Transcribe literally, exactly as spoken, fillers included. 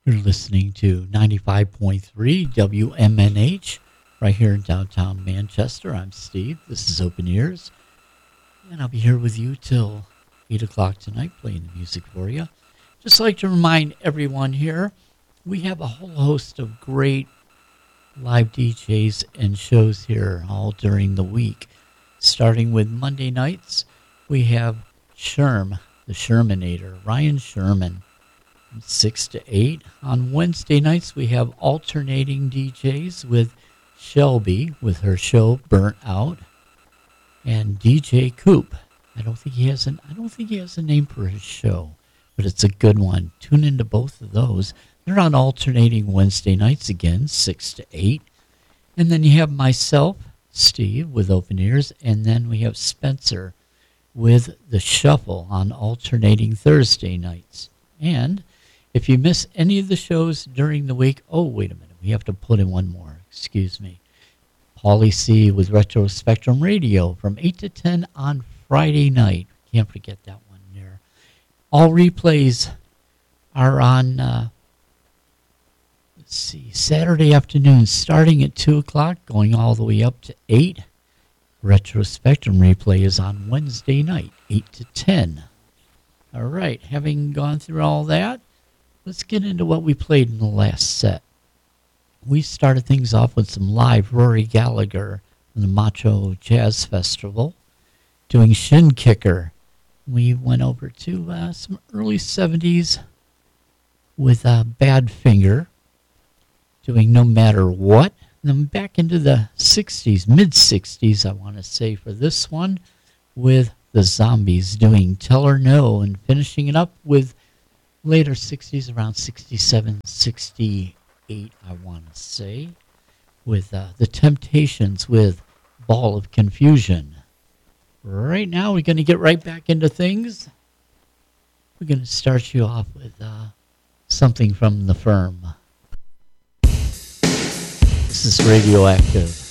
You're listening to ninety-five point three W M N H right here in downtown Manchester. I'm Steve. This is Open Ears. And I'll be here with you till eight o'clock tonight playing the music for you. Just like to remind everyone here, we have a whole host of great live D Js and shows here all during the week. Starting with Monday nights, we have Sherm, the Shermanator, Ryan Sherman. six to eight. On Wednesday nights, we have alternating D Js with Shelby with her show Burnt Out, and D J Coop. I don't think he has an I don't think he has a name for his show, but it's a good one. Tune into both of those. They're on alternating Wednesday nights again, six to eight. And then you have myself, Steve, with Open Ears, and then we have Spencer with The Shuffle on alternating Thursday nights. And if you miss any of the shows during the week, oh, wait a minute, we have to put in one more, excuse me. Paulie C with Retro Spectrum Radio from eight to ten on Friday night. Can't forget that one there. All replays are on, uh, let's see, Saturday afternoon, starting at two o'clock, going all the way up to eight. Retro Spectrum replay is on Wednesday night, eight to ten. All right, having gone through all that, let's get into what we played in the last set. We started things off with some live Rory Gallagher from the Macho Jazz Festival, doing Shin Kicker. We went over to uh, some early seventies with uh, Badfinger, doing No Matter What. And then back into the sixties, mid-sixties, I want to say, for this one, with the Zombies doing Tell Her No, and finishing it up with later sixties, around sixty-seven, sixty-eight, I want to say, with uh, the Temptations with Ball of Confusion. Right now, we're going to get right back into things. We're going to start you off with uh, something from The Firm. This is Radioactive.